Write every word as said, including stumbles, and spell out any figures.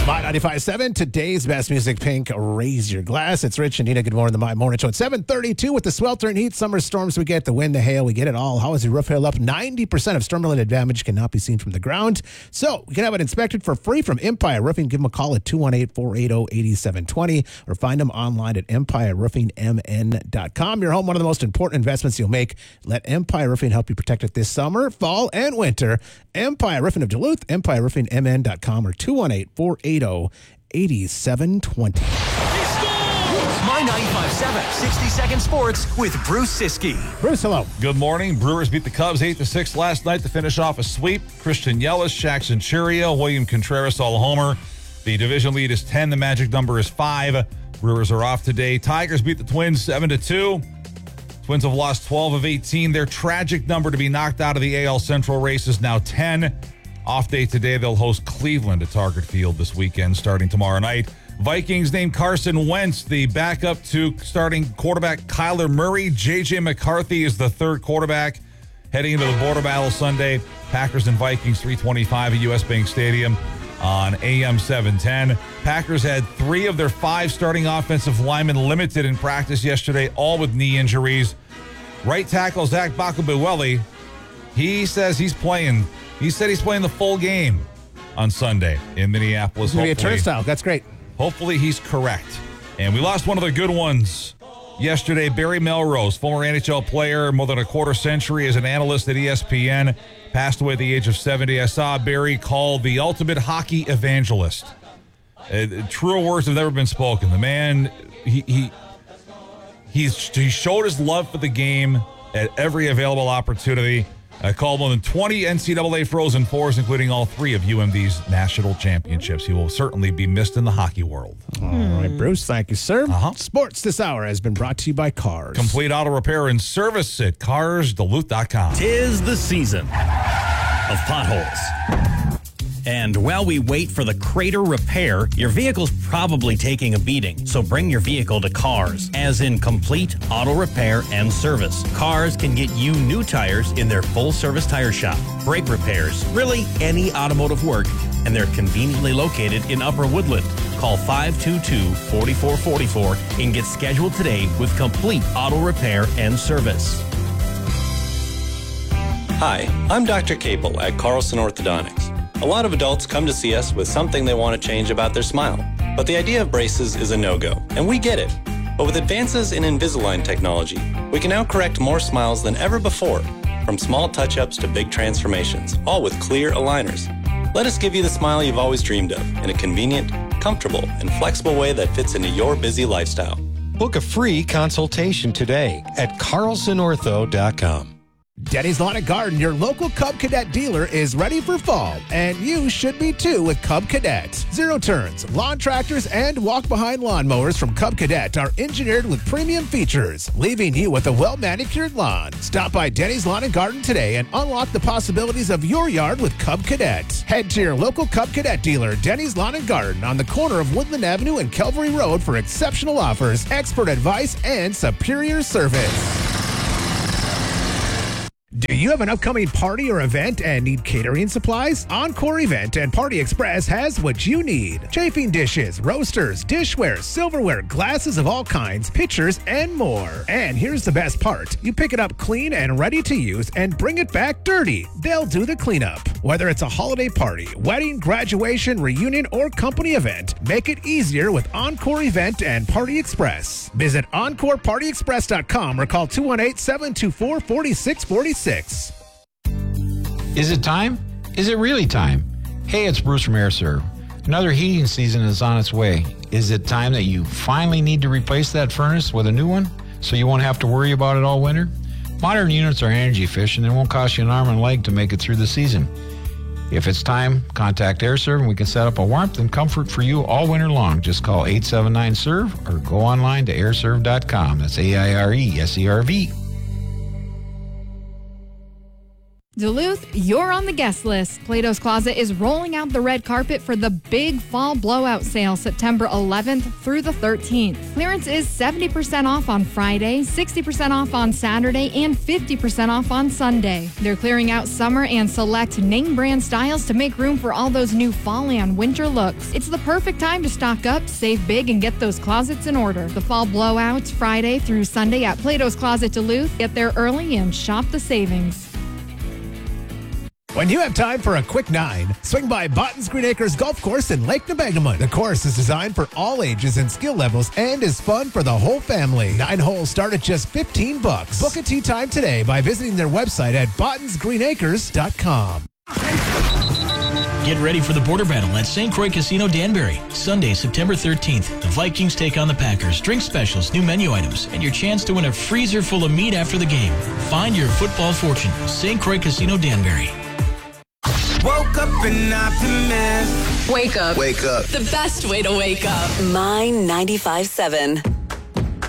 My ninety-five point seven, today's best music, Pink, Raise Your Glass. It's Rich and Nina. Good morning, the My Morning Show at seven thirty-two with the sweltering heat, summer storms we get, the wind, the hail, we get it all. How is your roof hail up? ninety percent of storm-related damage cannot be seen from the ground. So you can have it inspected for free from Empire Roofing. Give them a call at two one eight, four eight zero, eight seven two zero or find them online at empire roofing m n dot com. Your home, one of the most important investments you'll make. Let Empire Roofing help you protect it this summer, fall, and winter. Empire Roofing of Duluth, empire roofing m n dot com or two one eight, four eight zero, eight seven two zero. My ninety-five point seven, sixty second Sports with Bruce Siskey. Bruce, hello. Good morning. Brewers beat the Cubs eight to six last night to finish off a sweep. Christian Yelich, Jackson Chourio, William Contreras, all homer. The division lead is ten. The magic number is five. Brewers are off today. Tigers beat the Twins seven to two. Twins have lost twelve of eighteen. Their tragic number to be knocked out of the A L Central race is now ten. Off day today, they'll host Cleveland at Target Field this weekend, starting tomorrow night. Vikings named Carson Wentz the backup to starting quarterback Kyler Murray. J J McCarthy is the third quarterback heading into the border battle Sunday. Packers and Vikings, three twenty-five at U S Bank Stadium on A M seven ten. Packers had three of their five starting offensive linemen limited in practice yesterday, all with knee injuries. Right tackle Zach Bakubuweli, he says he's playing. He said he's playing the full game on Sunday in Minneapolis. It's going to be a turnstile. That's great. Hopefully he's correct. And we lost one of the good ones yesterday. Barry Melrose, former N H L player, more than a quarter century as an analyst at E S P N, passed away at the age of seventy. I saw Barry called the ultimate hockey evangelist. Uh, truer words have never been spoken. The man, he he he's, he showed his love for the game at every available opportunity. I called more than twenty N C double A Frozen Fours, including all three of U M D's national championships. He will certainly be missed in the hockey world. All right, Bruce, thank you, sir. Uh-huh. Sports this hour has been brought to you by Cars. Complete auto repair and service at cars duluth dot com. Tis the season of potholes. And while we wait for the crater repair, your vehicle's probably taking a beating. So bring your vehicle to Cars, as in complete auto repair and service. Cars can get you new tires in their full-service tire shop, brake repairs, really any automotive work, and they're conveniently located in Upper Woodland. Call five two two, four four four four and get scheduled today with complete auto repair and service. Hi, I'm Doctor Capel at Carlson Orthodontics. A lot of adults come to see us with something they want to change about their smile. But the idea of braces is a no-go, and we get it. But with advances in Invisalign technology, we can now correct more smiles than ever before, from small touch-ups to big transformations, all with clear aligners. Let us give you the smile you've always dreamed of in a convenient, comfortable, and flexible way that fits into your busy lifestyle. Book a free consultation today at carlson ortho dot com. Denny's Lawn and Garden, your local Cub Cadet dealer, is ready for fall, and you should be too with Cub Cadet. Zero turns, lawn tractors, and walk-behind lawnmowers from Cub Cadet are engineered with premium features, leaving you with a well-manicured lawn. Stop by Denny's Lawn and Garden today and unlock the possibilities of your yard with Cub Cadet. Head to your local Cub Cadet dealer, Denny's Lawn and Garden, on the corner of Woodland Avenue and Calvary Road for exceptional offers, expert advice, and superior service. Do you have an upcoming party or event and need catering supplies? Encore Event and Party Express has what you need. Chafing dishes, roasters, dishware, silverware, glasses of all kinds, pitchers, and more. And here's the best part. You pick it up clean and ready to use and bring it back dirty. They'll do the cleanup. Whether it's a holiday party, wedding, graduation, reunion, or company event, make it easier with Encore Event and Party Express. Visit encore party express dot com or call two one eight, seven two four, four six four six. Is it time? Is it really time? Hey, it's Bruce from AirServe. Another heating season is on its way. Is it time that you finally need to replace that furnace with a new one so you won't have to worry about it all winter? Modern units are energy efficient and won't cost you an arm and a leg to make it through the season. If it's time, contact AirServe and we can set up a warmth and comfort for you all winter long. Just call eight seven nine serve or go online to air serve dot com. That's A I R E S E R V. Duluth, you're on the guest list. Plato's Closet is rolling out the red carpet for the big fall blowout sale September eleventh through the thirteenth. Clearance is seventy percent off on Friday, sixty percent off on Saturday, and fifty percent off on Sunday. They're clearing out summer and select name brand styles to make room for all those new fall and winter looks. It's the perfect time to stock up, save big, and get those closets in order. The fall blowouts Friday through Sunday at Plato's Closet Duluth. Get there early and shop the savings. When you have time for a quick nine, swing by Botton's Green Acres Golf Course in Lake Nebagamon. The course is designed for all ages and skill levels and is fun for the whole family. Nine holes start at just fifteen bucks. Book a tee time today by visiting their website at bottons green acres dot com. Get ready for the border battle at Saint Croix Casino Danbury. Sunday, September thirteenth. The Vikings take on the Packers. Drink specials, new menu items, and your chance to win a freezer full of meat after the game. Find your football fortune. Saint Croix Casino Danbury. Woke up an optimist. Wake up. Wake up. The best way to wake up. My ninety-five point seven.